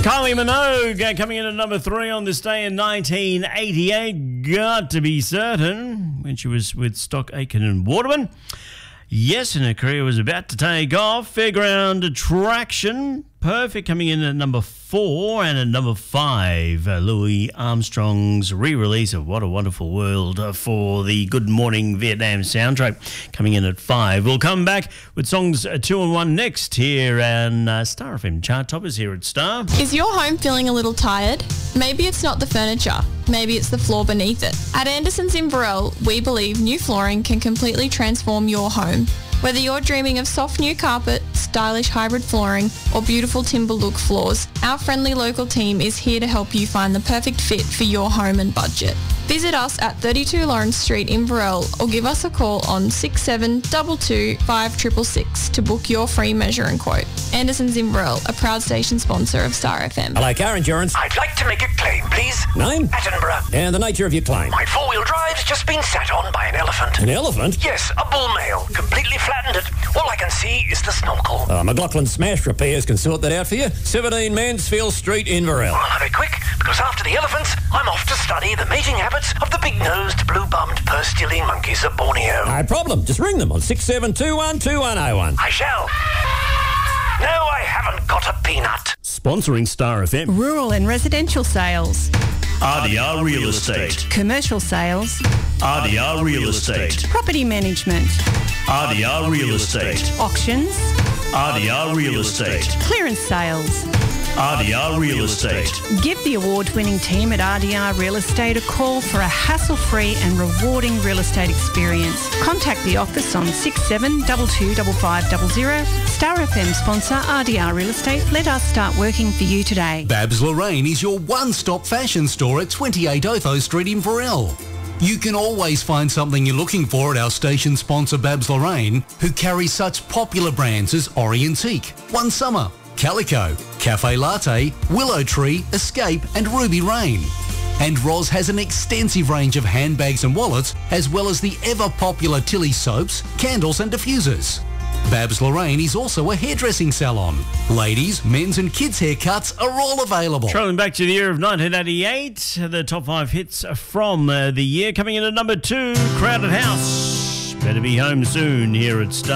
Kylie Minogue coming in at number 3 on this day in 1988. Got to be certain when she was with Stock Aitken and Waterman. Yes, and her career was about to take off. Fairground Attraction. Perfect coming in at number 4, and at number 5, Louis Armstrong's re-release of What a Wonderful World for the Good Morning Vietnam soundtrack coming in at 5. We'll come back with songs 2 and 1 next here, and Star FM Chart Toppers here at Star. Is your home feeling a little tired? Maybe it's not the furniture. Maybe it's the floor beneath it. At Anderson's Inverell, we believe new flooring can completely transform your home. Whether you're dreaming of soft new carpet, stylish hybrid flooring, or beautiful timber look floors, our friendly local team is here to help you find the perfect fit for your home and budget. Visit us at 32 Lawrence Street, Inverell, or give us a call on 6722 5666 to book your free measure and quote. Anderson's Inverell, a proud station sponsor of Star FM. Hello, car insurance. I'd like to make a claim, please. Name? Attenborough. And the nature of your claim? My four-wheel drive's just been sat on by an elephant. An elephant? Yes, a bull male. Completely flattened it. All I can see is the snorkel. McLaughlin Smash Repairs can sort that out for you. 17 Mansfield Street, Inverell. I'll have it quick, because after the elephants, I'm off to study the mating habits of the big-nosed, blue-bummed, purse-stealing monkeys of Borneo. No problem. Just ring them on 67212101. I shall. No, I haven't got a peanut. Sponsoring Star FM. Rural and residential sales. RDR Real Estate. Commercial sales. RDR Real Estate. Property management. RDR Real Estate. Auctions. RDR Real Estate. Clearance sales. RDR Real Estate. Give the award-winning team at RDR Real Estate a call for a hassle-free and rewarding real estate experience. Contact the office on 67225500. Star FM sponsor RDR Real Estate. Let us start working for you today. Babs Lorraine is your one-stop fashion store at 28 Otho Street in Inverell. You can always find something you're looking for at our station sponsor Babs Lorraine, who carries such popular brands as Orientique, One Summer, Calico, Cafe Latte, Willow Tree, Escape and Ruby Rain. And Roz has an extensive range of handbags and wallets, as well as the ever-popular Tilly soaps, candles and diffusers. Babs Lorraine is also a hairdressing salon. Ladies, men's and kids' haircuts are all available. Trailing back to the year of 1988, the top 5 hits from the year. Coming in at number 2, Crowded House. Better be home soon here at Star.